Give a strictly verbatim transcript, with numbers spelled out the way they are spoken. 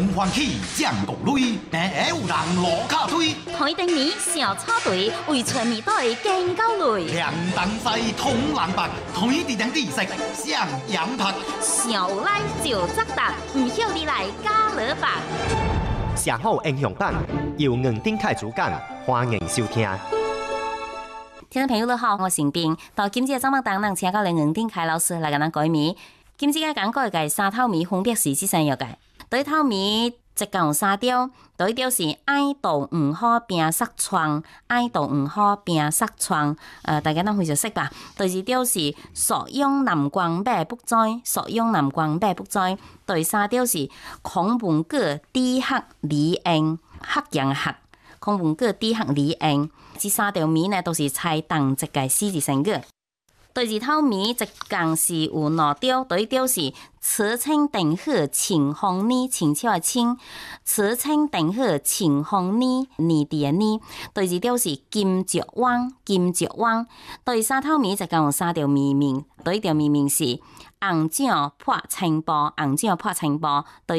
紅歡喜將國壘，平下有人落卡推。 台頂面小草隊為村民隊建高壘， 兩東西通南北，台地兩地色相養拍。 小來就則達，唔曉你來加勒白。 寫好英雄版，由吳丁凱主講，歡迎收聽。 聽眾朋友你好，我是斌。到今次嘅節目當中，請到嚟吳丁凱老師來跟咱講面。今次嘅講過嘅三頭米分別是幾樣嘅？對頭米一共有三條，第一條是愛稻唔好拼殺窗，愛稻唔好拼殺窗。呃，大家都非常識吧？第二條是所用南光馬不在，所用南光馬不在。第三條是孔文革地學理應黑人學，孔文革地學理應。這三條米呢都是採同一個四字成語。第二頭米一共是有兩條，第一條是此青定河晴空呢，青草的青，此青定河晴空呢，呢啲嘅呢。第二條是金石灣，金石灣。第三頭米一共有三條米名，第一條米名是紅掌破青波，紅掌破青波。